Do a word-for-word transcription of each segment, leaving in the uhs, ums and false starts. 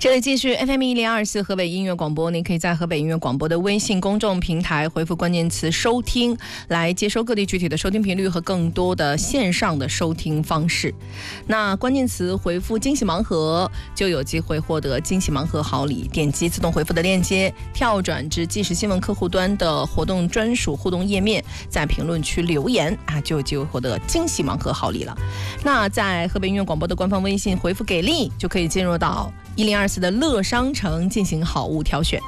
这里继续 F M 一零二四河北音乐广播，您可以在河北音乐广播的微信公众平台回复关键词收听，来接收各地具体的收听频率和更多的线上的收听方式。那关键词回复惊喜盲盒，就有机会获得惊喜盲盒好礼。点击自动回复的链接，跳转至即时新闻客户端的活动专属互动页面，在评论区留言啊，就有机会获得惊喜盲盒好礼了。那在河北音乐广播的官方微信回复给力，就可以进入到一零二四的乐商城进行好物挑选。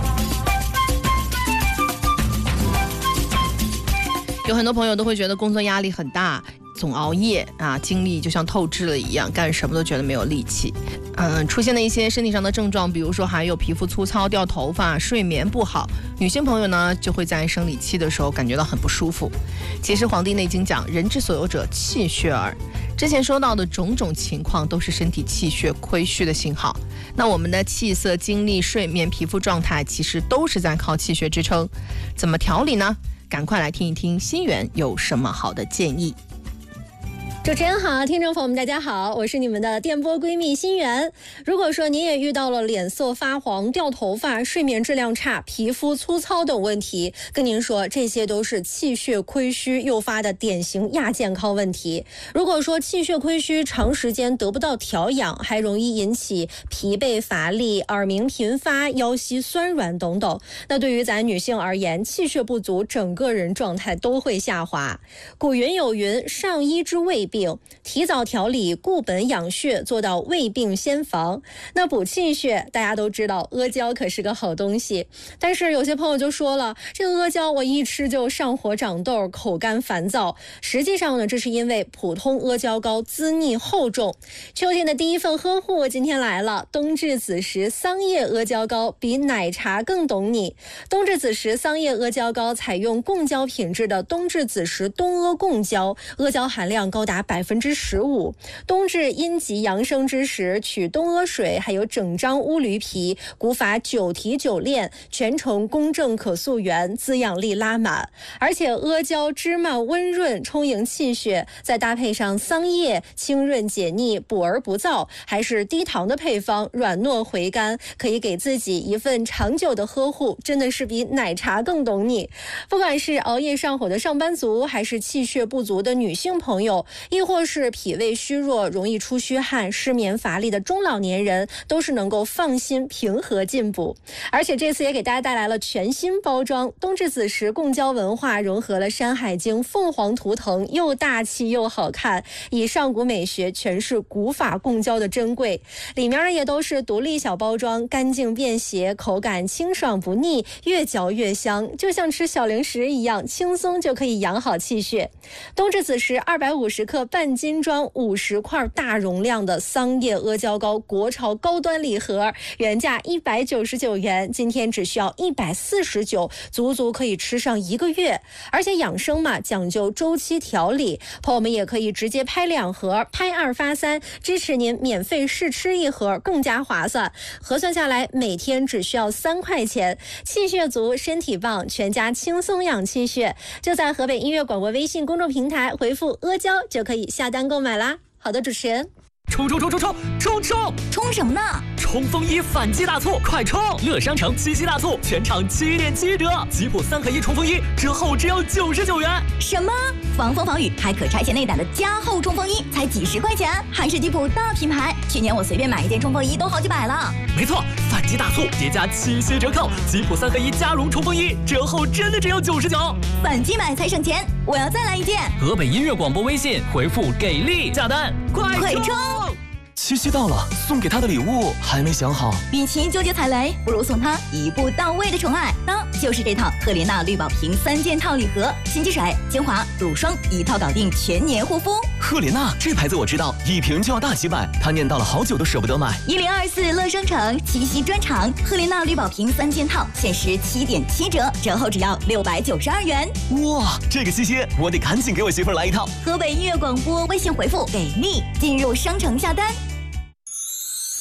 有很多朋友都会觉得工作压力很大，总熬夜啊，精力就像透支了一样，干什么都觉得没有力气。嗯，出现了一些身体上的症状，比如说还有皮肤粗糙、掉头发、睡眠不好。女性朋友呢，就会在生理期的时候感觉到很不舒服。其实《黄帝内经》讲，人之所有者，气血耳。之前说到的种种情况，都是身体气血亏虚的信号。那我们的气色、精力、睡眠、皮肤状态，其实都是在靠气血支撑。怎么调理呢？赶快来听一听心源有什么好的建议。 主持人好，听众朋友们大家好，我是你们的电波闺蜜心源。如果说您也遇到了脸色发黄、掉头发、睡眠质量差、皮肤粗糙等问题，跟您说这些都是气血亏虚诱发的典型亚健康问题。如果说气血亏虚长时间得不到调养，还容易引起疲惫乏力、耳鸣频发、腰膝酸软等等。那对于咱女性而言，气血不足，整个人状态都会下滑。古云有云，上医治未病，提早调理固本养血，做到未病先防。那补气血大家都知道，阿胶可是个好东西，但是有些朋友就说了，这个阿胶我一吃就上火长痘，口干烦躁。实际上呢，这是因为普通阿胶膏滋腻厚重。秋天的第一份呵护今天来了，冬至子时桑叶阿胶膏比奶茶更懂你。冬至子时桑叶阿胶膏采用贡胶品质的冬至子时冬阿贡胶，阿胶含量高达百分之十五。冬至阴极阳生之时，取冬阿水，还有整张乌驴皮，古法九提九炼，全程公正可溯源，滋养力拉满。而且阿胶芝麻温润，充盈气血，再搭配上桑叶，清润解腻，补而不燥，还是低糖的配方，软糯回甘，可以给自己一份长久的呵护，真的是比奶茶更懂你。不管是熬夜上火的上班族，还是气血不足的女性朋友，亦或是脾胃虚弱、容易出虚汗、失眠乏力的中老年人，都是能够放心平和进补。而且这次也给大家带来了全新包装，冬至子时贡胶文化融合了《山海经》凤凰图腾，又大气又好看，以上古美学诠释古法贡胶的珍贵。里面也都是独立小包装，干净便携，口感清爽不腻，越嚼越香，就像吃小零食一样，轻松就可以养好气血。冬至子时二百五十克半斤装五十块大容量的桑叶阿胶膏国潮高端礼盒，原价一百九十九元，今天只需要一百四十九，足足可以吃上一个月。而且养生嘛，讲究周期调理，朋友们也可以直接拍两盒，拍二发三，支持您免费试吃一盒，更加划算。核算下来，每天只需要三块钱，气血足，身体棒，全家轻松养气血。就在河北音乐广播微信公众平台回复阿胶就可以下单购买啦。好的，主持人。 冲冲冲冲冲冲冲！ 冲什么呢？ 冲锋衣反季大促，快冲！乐商城七夕大促，全场七点七折，吉普三合一冲锋衣折后只要九十九元。 什么？防风防雨还可拆卸内胆的加厚冲锋衣，才几十块钱，还是吉普大品牌。去年我随便买一件冲锋衣都好几百了。 没错，反季大促叠加七夕折扣，吉普三合一加绒冲锋衣折后真的只要九十九。 反季买才省钱，我要再来一件。 河北音乐广播微信回复给力下单，快快冲！ 七夕到了，送给他的礼物还没想好。 与其纠结踩雷，不如送他一步到位的宠爱。当就是这套赫莲娜绿宝瓶三件套礼盒，心机水、精华、乳霜一套搞定全年护肤。 赫莲娜这牌子我知道，一瓶就要大几百，他念叨了好久都舍不得买。 一零二四乐商城七夕专场，赫莲娜绿宝瓶三件套限时七点七折，折后只要六百九十二元。 哇，这个七夕我得赶紧给我媳妇儿来一套。 河北音乐广播微信回复给力，进入商城下单。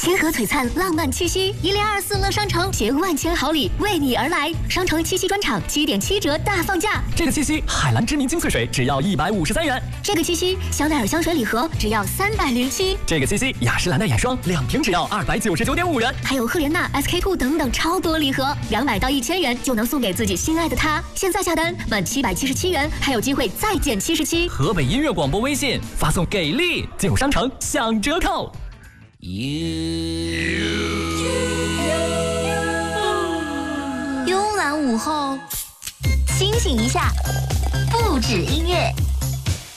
星河璀璨，浪漫气息，一零二四乐商城携万千好礼为你而来。商城七夕专场七点七折大放价， 这个七夕海蓝知名精粹水只要一百五十三元， 这个七夕香奈儿香水礼盒只要三百零七， 这个七夕雅诗兰黛眼霜两瓶只要二百九十九点五元， 还有赫莲娜 S K two 等等超多礼盒，两百到一千元就能送给自己心爱的他。现在下单满七百七十七元，还有机会再减七十七。 河北音乐广播微信发送给力进入商城享折扣。 慵懒午后，清醒一下，不止音乐。